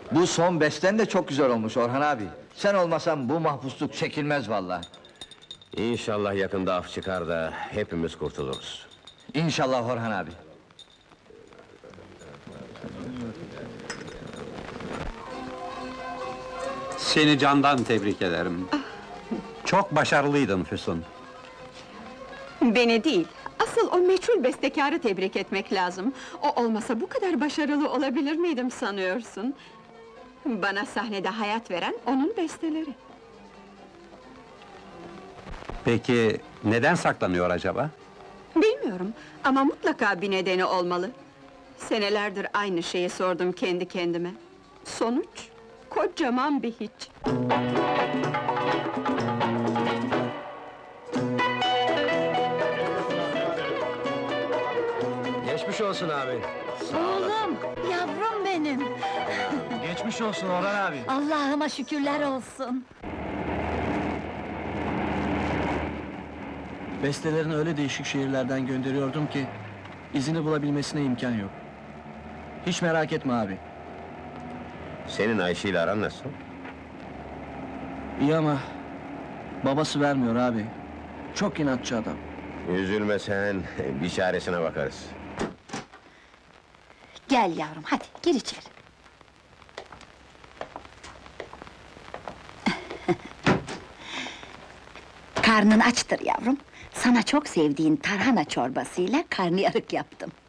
Bu son besten de çok güzel olmuş Orhan abi. Sen olmasan bu mahpusluk çekilmez vallahi. İnşallah yakında af çıkar da hepimiz kurtuluruz. İnşallah Orhan abi. Seni candan tebrik ederim. Çok başarılıydın Füsun. Beni değil, asıl o meçhul bestekarı tebrik etmek lazım. O olmasa bu kadar başarılı olabilir miydim sanıyorsun? Bana sahnede hayat veren onun besteleri. Peki neden saklanıyor acaba? Bilmiyorum ama mutlaka bir nedeni olmalı. Senelerdir aynı şeyi sordum kendi kendime. Sonuç, kocaman bir hiç. Geçmiş olsun abi. Oğlum, yavrum benim! Geçmiş olsun Orhan abi. Allah'ıma şükürler olsun! Bestelerini öyle değişik şehirlerden gönderiyordum ki izini bulabilmesine imkan yok. Hiç merak etme abi. Senin Ayşe ile aran nasıl? İyi ama babası vermiyor abi. Çok inatçı adam. Üzülme sen, bir çaresine bakarız. Gel yavrum, hadi gir içeri. Karnın açtır yavrum. Sana çok sevdiğin tarhana çorbasıyla karnıyarık yaptım.